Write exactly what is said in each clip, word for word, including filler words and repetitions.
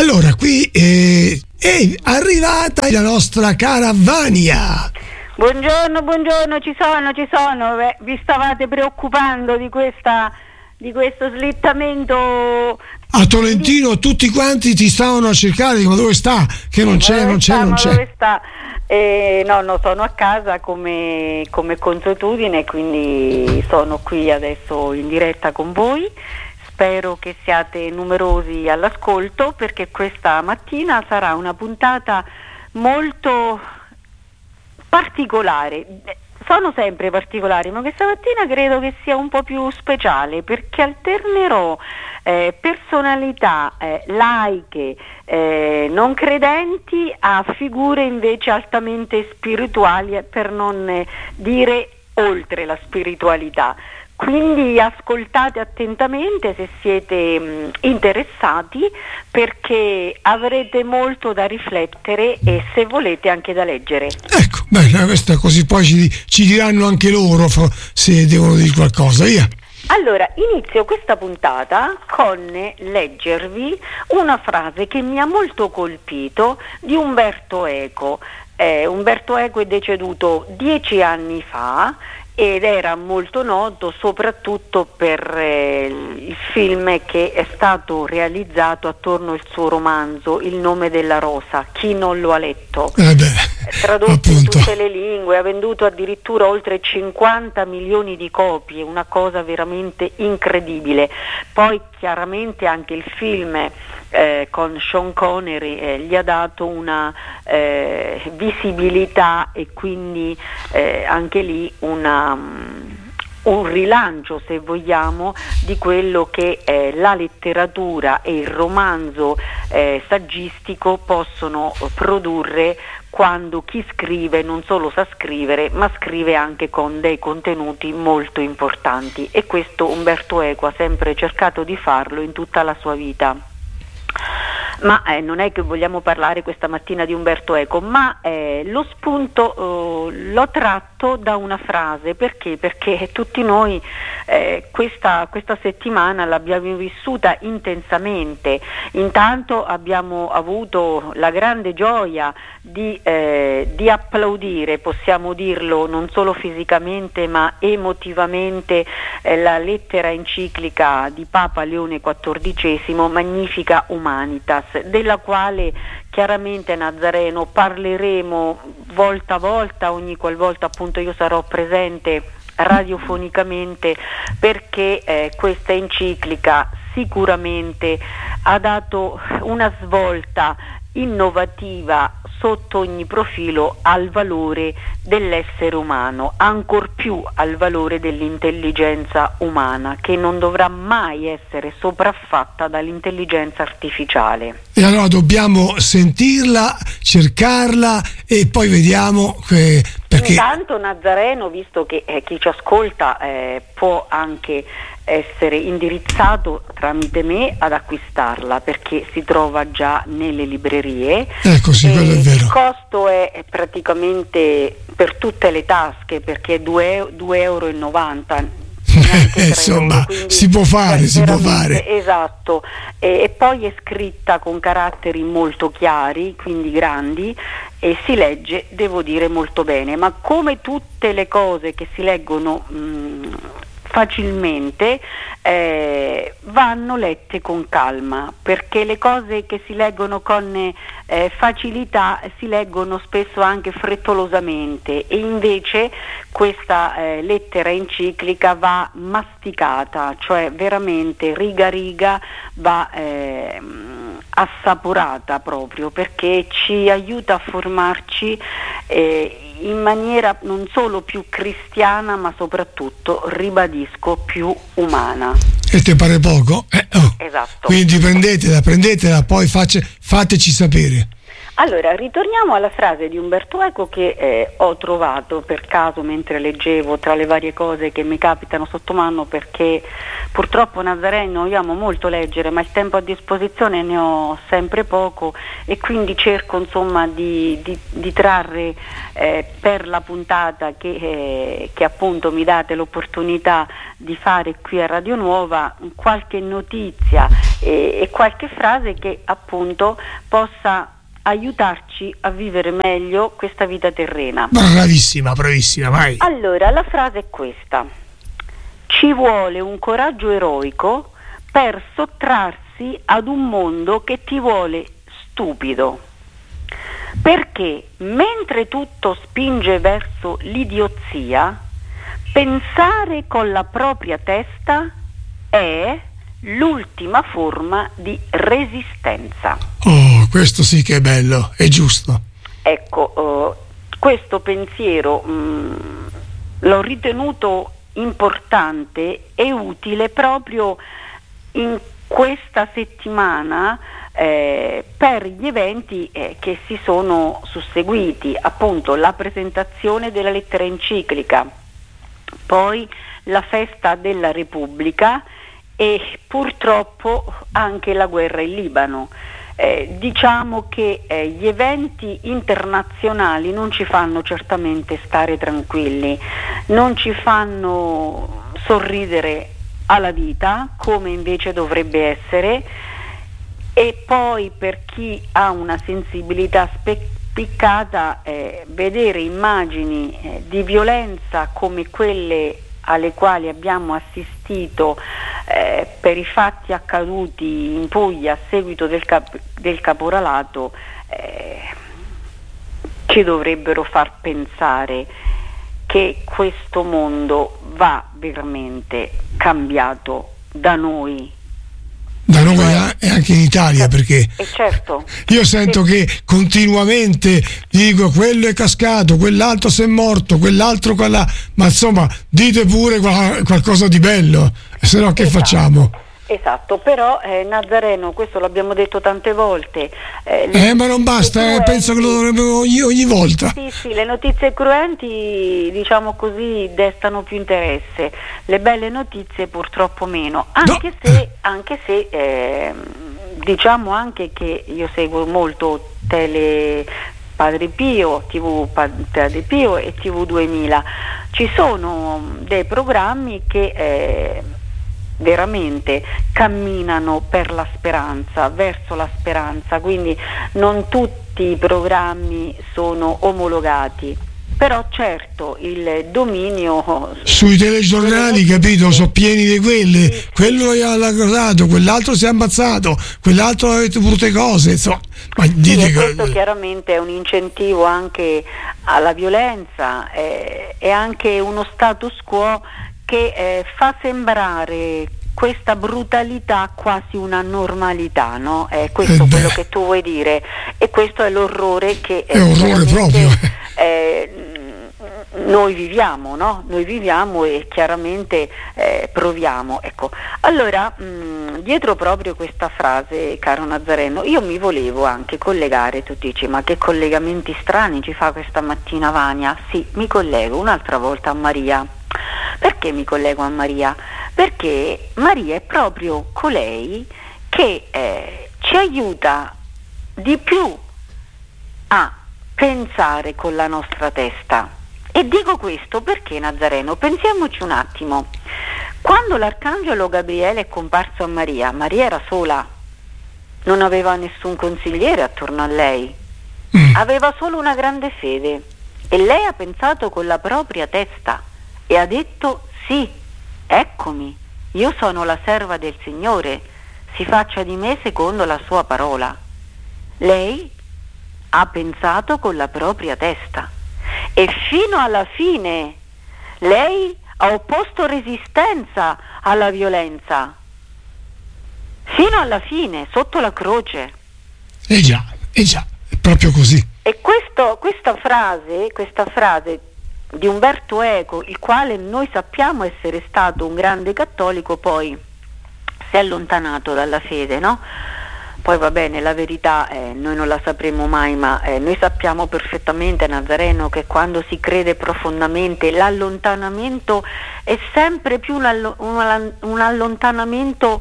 Allora, qui eh, è arrivata la nostra cara Vania. Buongiorno, buongiorno, ci sono, ci sono. Beh, vi stavate preoccupando di questa di questo slittamento a Tolentino, di... tutti quanti ti stavano a cercare, ma dove sta? Che non sì, c'è, non sta, c'è, non c'è. Dove sta? Eh, no, no, sono a casa come, come consuetudine, quindi sono qui adesso in diretta con voi. Spero che siate numerosi all'ascolto, perché questa mattina sarà una puntata molto particolare. Sono sempre particolari, ma questa mattina credo che sia un po' più speciale, perché alternerò eh, personalità eh, laiche, eh, non credenti, a figure invece altamente spirituali, per non eh, dire oltre la spiritualità. Quindi ascoltate attentamente se siete mh, interessati, perché avrete molto da riflettere e, se volete, anche da leggere. Ecco, bene, questo così poi ci, ci diranno anche loro se devono dire qualcosa, via. Allora, inizio questa puntata con leggervi una frase che mi ha molto colpito di Umberto Eco. Eh, Umberto Eco è deceduto dieci anni fa ed era molto noto soprattutto per eh, il film che è stato realizzato attorno al suo romanzo Il nome della rosa. Chi non lo ha letto? Eh beh, tradotto appunto. in tutte le lingue, ha venduto addirittura oltre cinquanta milioni di copie, una cosa veramente incredibile. Poi chiaramente anche il film eh, con Sean Connery eh, gli ha dato una eh, visibilità e quindi eh, anche lì una un rilancio, se vogliamo, di quello che eh, la letteratura e il romanzo eh, saggistico possono produrre quando chi scrive non solo sa scrivere, ma scrive anche con dei contenuti molto importanti, e questo Umberto Eco ha sempre cercato di farlo in tutta la sua vita. Ma eh, non è che vogliamo parlare questa mattina di Umberto Eco, ma eh, lo spunto eh, l'ho tratto da una frase. Perché? Perché tutti noi eh, questa, questa settimana l'abbiamo vissuta intensamente. Intanto abbiamo avuto la grande gioia di, eh, di applaudire, possiamo dirlo, non solo fisicamente ma emotivamente, eh, la lettera enciclica di Papa Leone quattordicesimo, Magnificat Humanitas, della quale chiaramente, Nazareno, parleremo volta a volta, ogni qualvolta appunto io sarò presente radiofonicamente, perché eh, questa enciclica sicuramente ha dato una svolta innovativa sotto ogni profilo al valore dell'essere umano, ancor più al valore dell'intelligenza umana, che non dovrà mai essere sopraffatta dall'intelligenza artificiale. E allora dobbiamo sentirla, cercarla e poi vediamo che, perché... Intanto, Nazareno, visto che eh, chi ci ascolta eh, può anche essere indirizzato tramite me ad acquistarla, perché si trova già nelle librerie. Ecco, sì, quello è vero. Il costo è praticamente per tutte le tasche, perché è due euro e novanta. Insomma, euro, si può fare, si può fare. Esatto, e, e poi è scritta con caratteri molto chiari, quindi grandi, e si legge, devo dire, molto bene. Ma come tutte le cose che si leggono mh, facilmente, eh, vanno lette con calma, perché le cose che si leggono con eh, facilità si leggono spesso anche frettolosamente, e invece questa eh, lettera enciclica va masticata, cioè veramente riga a riga va eh, assaporata, proprio perché ci aiuta a formarci eh, in maniera non solo più cristiana, ma soprattutto, ribadisco, più umana. E te pare poco? Eh, oh. Esatto. Quindi prendetela, prendetela, poi face, fateci sapere. Allora, ritorniamo alla frase di Umberto Eco che eh, ho trovato per caso mentre leggevo tra le varie cose che mi capitano sotto mano, perché purtroppo, Nazareno, io amo molto leggere, ma il tempo a disposizione ne ho sempre poco, e quindi cerco insomma di, di, di trarre eh, per la puntata che, eh, che appunto mi date l'opportunità di fare qui a Radio Nuova qualche notizia e, e qualche frase che appunto possa aiutarci a vivere meglio questa vita terrena. Bravissima, bravissima, vai. Allora, la frase è questa: ci vuole un coraggio eroico per sottrarsi ad un mondo che ti vuole stupido, perché mentre tutto spinge verso l'idiozia, pensare con la propria testa è l'ultima forma di resistenza. Oh, questo sì che è bello, è giusto. Ecco, uh, questo pensiero mh, l'ho ritenuto importante e utile proprio in questa settimana eh, per gli eventi eh, che si sono susseguiti, appunto la presentazione della lettera enciclica, poi la festa della Repubblica e purtroppo anche la guerra in Libano. Eh, diciamo che eh, gli eventi internazionali non ci fanno certamente stare tranquilli, non ci fanno sorridere alla vita come invece dovrebbe essere, e poi per chi ha una sensibilità spiccata eh, vedere immagini eh, di violenza come quelle alle quali abbiamo assistito eh, per i fatti accaduti in Puglia a seguito del, cap- del caporalato eh, ci dovrebbero far pensare che questo mondo va veramente cambiato da noi. Da noi e anche in Italia, perché e certo, io sento sì. che continuamente dico quello è cascato, quell'altro si è morto, quell'altro quella, ma insomma dite pure qual- qualcosa di bello, se no che Esatto. facciamo? Esatto, però eh, Nazareno, questo l'abbiamo detto tante volte. Eh, Eh, ma non basta, eh, penso che lo dovremmo ogni, ogni volta. Sì, sì, le notizie cruenti, diciamo così, destano più interesse, le belle notizie purtroppo meno, anche No. se, anche se eh, diciamo anche che io seguo molto tele Padre Pio, tivù Padre Pio e tivù duemila, ci sono dei programmi che eh, veramente camminano per la speranza, verso la speranza, quindi non tutti i programmi sono omologati, però certo il dominio sui telegiornali, capito, sono pieni di quelle, sì, sì. Quello è all'accusato, quell'altro si è ammazzato, quell'altro ha detto brutte cose, insomma. Ma dite sì, che... questo chiaramente è un incentivo anche alla violenza, eh, è anche uno status quo che eh, fa sembrare questa brutalità quasi una normalità, no? È questo eh quello che tu vuoi dire, e questo è l'orrore che è orrore proprio. Eh, noi viviamo, no? Noi viviamo e chiaramente eh, proviamo. Ecco, allora mh, dietro proprio questa frase, caro Nazareno, io mi volevo anche collegare. Tu dici, ma che collegamenti strani ci fa questa mattina Vania? Sì, mi collego un'altra volta a Maria. Perché mi collego a Maria? Perché Maria è proprio colei che eh, ci aiuta di più a pensare con la nostra testa. E dico questo perché, Nazareno, pensiamoci un attimo. Quando l'arcangelo Gabriele è comparso a Maria, Maria era sola, non aveva nessun consigliere attorno a lei, mm. aveva solo una grande fede, e lei ha pensato con la propria testa e ha detto: sì, eccomi, io sono la serva del Signore, si faccia di me secondo la sua parola. Lei ha pensato con la propria testa e fino alla fine lei ha opposto resistenza alla violenza, fino alla fine, sotto la croce. Eh già, eh già, è proprio così. E questo, questa frase, questa frase di Umberto Eco, il quale noi sappiamo essere stato un grande cattolico, poi si è allontanato dalla fede, no? Poi va bene, la verità eh, noi non la sapremo mai, ma eh, noi sappiamo perfettamente, Nazareno, che quando si crede profondamente l'allontanamento è sempre più un, allo- un, all- un allontanamento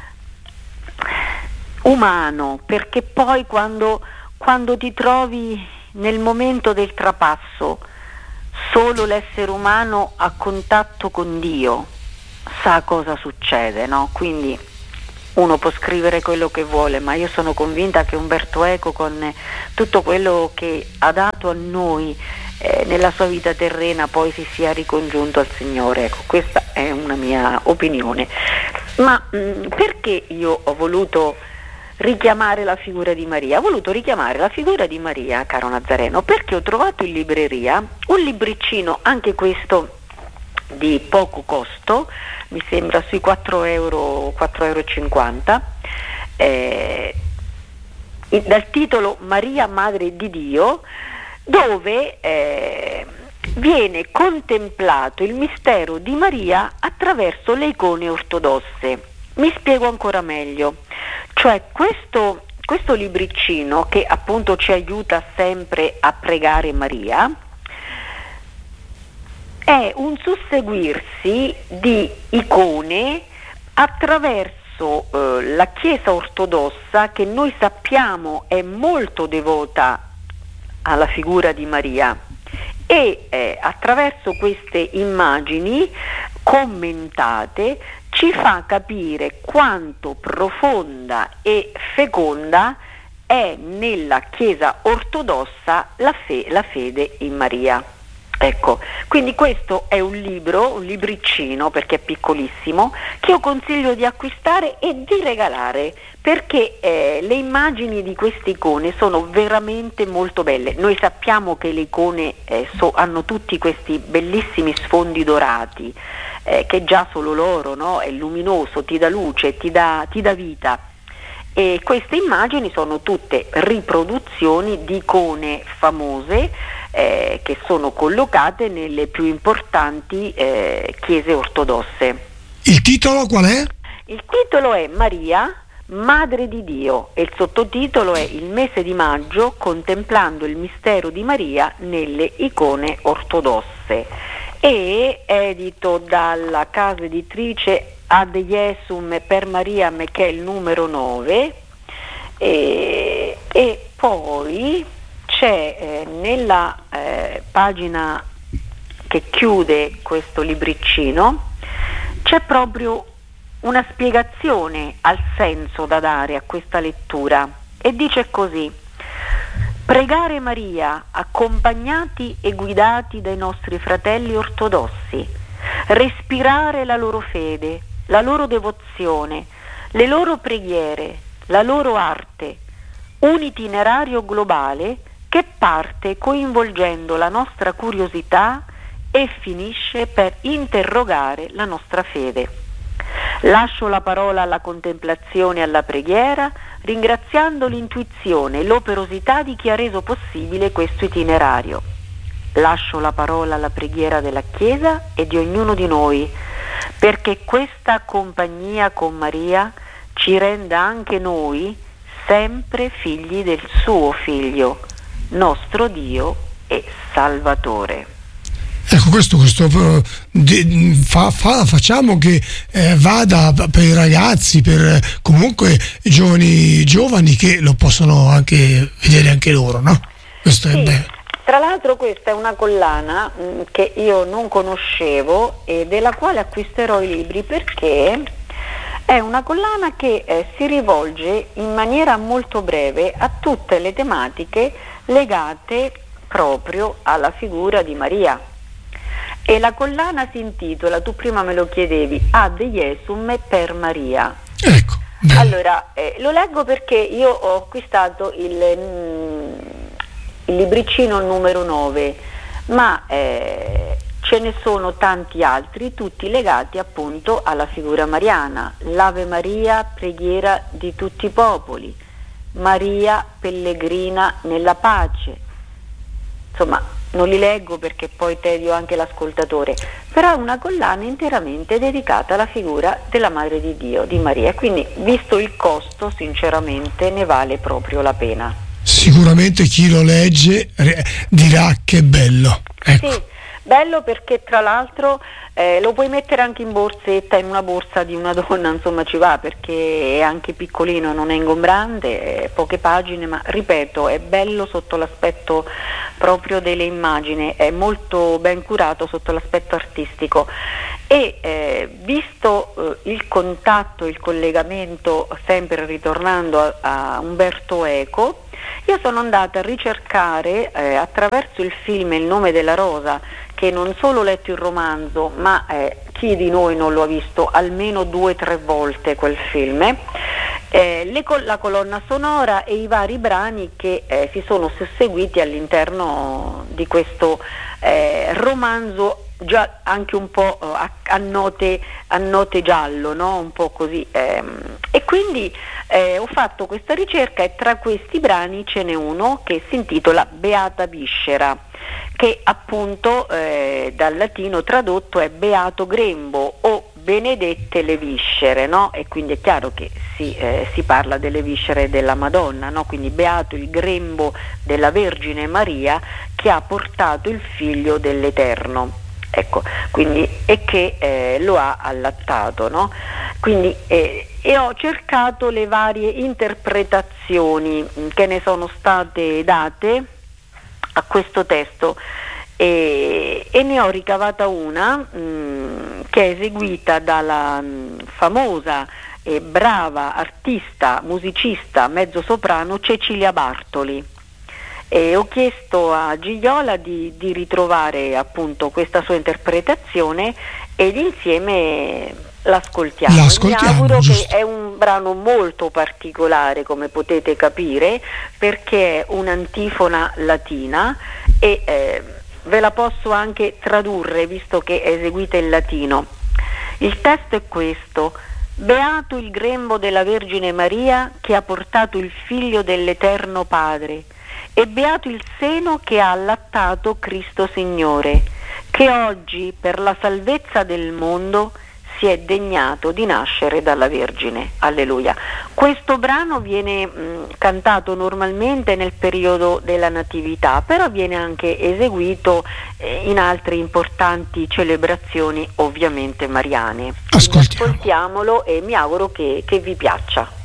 umano, perché poi quando, quando ti trovi nel momento del trapasso, solo l'essere umano a contatto con Dio sa cosa succede, no? Quindi uno può scrivere quello che vuole, ma io sono convinta che Umberto Eco, con tutto quello che ha dato a noi eh, nella sua vita terrena, poi si sia ricongiunto al Signore. Ecco, questa è una mia opinione. Ma mh, perché io ho voluto richiamare la figura di Maria? Ho voluto richiamare la figura di Maria, caro Nazareno, perché ho trovato in libreria un libricino, anche questo di poco costo, mi sembra sui quattro euro, quattro euro e cinquanta, eh, dal titolo Maria Madre di Dio, dove eh, viene contemplato il mistero di Maria attraverso le icone ortodosse. Mi spiego ancora meglio, cioè questo, questo libricino, che appunto ci aiuta sempre a pregare Maria, è un susseguirsi di icone attraverso eh, la Chiesa ortodossa, che noi sappiamo è molto devota alla figura di Maria, e eh, attraverso queste immagini commentate ci fa capire quanto profonda e feconda è nella Chiesa ortodossa la, fe- la fede in Maria. Ecco, quindi questo è un libro, un libricino, perché è piccolissimo, che io consiglio di acquistare e di regalare, perché eh, le immagini di queste icone sono veramente molto belle. Noi sappiamo che le icone eh, so, hanno tutti questi bellissimi sfondi dorati, eh, che già solo loro, no, è luminoso, ti dà luce, ti dà, ti dà vita. E queste immagini sono tutte riproduzioni di icone famose eh, che sono collocate nelle più importanti eh, chiese ortodosse. Il titolo qual è? Il titolo è Maria, Madre di Dio, e il sottotitolo è Il mese di maggio, contemplando il mistero di Maria nelle icone ortodosse, e edito dalla casa editrice Ad Jesum per Maria, che è il numero nove, e, e poi c'è eh, nella eh, pagina che chiude questo libricino, c'è proprio una spiegazione al senso da dare a questa lettura, e dice così: pregare Maria accompagnati e guidati dai nostri fratelli ortodossi, respirare la loro fede, la loro devozione, le loro preghiere, la loro arte, un itinerario globale che parte coinvolgendo la nostra curiosità e finisce per interrogare la nostra fede. Lascio la parola alla contemplazione e alla preghiera, ringraziando l'intuizione e l'operosità di chi ha reso possibile questo itinerario. Lascio la parola alla preghiera della Chiesa e di ognuno di noi, perché questa compagnia con Maria ci renda anche noi sempre figli del suo Figlio, nostro Dio e Salvatore. Ecco, questo, questo uh, di, fa, fa, facciamo che eh, vada per i ragazzi, per comunque giovani giovani che lo possono anche vedere anche loro, no? Questo sì. è bello. Tra l'altro questa è una collana mh, che io non conoscevo e della quale acquisterò i libri, perché è una collana che eh, si rivolge in maniera molto breve a tutte le tematiche legate proprio alla figura di Maria. E la collana si intitola, tu prima me lo chiedevi, Ad Jesum per Maria. Ecco. Bello. Allora, eh, lo leggo perché io ho acquistato il... Mh, il libricino numero nove, ma eh, ce ne sono tanti altri, tutti legati appunto alla figura mariana. L'Ave Maria, preghiera di tutti i popoli, Maria pellegrina nella pace. Insomma, non li leggo perché poi tedio anche l'ascoltatore, però è una collana interamente dedicata alla figura della Madre di Dio, di Maria, quindi visto il costo sinceramente ne vale proprio la pena. Sicuramente chi lo legge dirà che bello. Ecco. Sì, bello perché tra l'altro eh, lo puoi mettere anche in borsetta, in una borsa di una donna, insomma ci va, perché è anche piccolino, non è ingombrante, è poche pagine, ma ripeto, è bello sotto l'aspetto proprio delle immagini, è molto ben curato sotto l'aspetto artistico. E eh, visto eh, il contatto, il collegamento, sempre ritornando a, a Umberto Eco, io sono andata a ricercare eh, attraverso il film Il nome della rosa, che non solo ho letto il romanzo, ma eh, chi di noi non lo ha visto almeno due o tre volte quel film, eh, le col- la colonna sonora e i vari brani che eh, si sono susseguiti all'interno di questo eh, romanzo, già anche un po' a, a, note, a note giallo, no? Un po' così, ehm, e quindi eh, ho fatto questa ricerca e tra questi brani ce n'è uno che si intitola Beata Viscera, che appunto eh, dal latino tradotto è Beato Grembo o Benedette le viscere, no? E quindi è chiaro che si, eh, si parla delle viscere della Madonna, no? Quindi beato il grembo della Vergine Maria che ha portato il figlio dell'Eterno. Ecco, quindi, e che eh, lo ha allattato, no? Quindi, eh, e ho cercato le varie interpretazioni mh, che ne sono state date a questo testo e, e ne ho ricavata una mh, che è eseguita dalla mh, famosa e brava artista, musicista, mezzosoprano Cecilia Bartoli. E ho chiesto a Gigliola di, di ritrovare appunto questa sua interpretazione ed insieme l'ascoltiamo. L'ascoltiamo, Mi auguro giusto. che è un brano molto particolare, come potete capire, perché è un'antifona latina e eh, ve la posso anche tradurre visto che è eseguita in latino. Il testo è questo: beato il grembo della Vergine Maria che ha portato il figlio dell'Eterno Padre, e beato il seno che ha allattato Cristo Signore, che oggi per la salvezza del mondo si è degnato di nascere dalla Vergine. Alleluia. Questo brano viene mh, cantato normalmente nel periodo della Natività, però viene anche eseguito eh, in altre importanti celebrazioni, ovviamente mariane. Ascoltiamo. Ascoltiamolo e mi auguro che, che vi piaccia.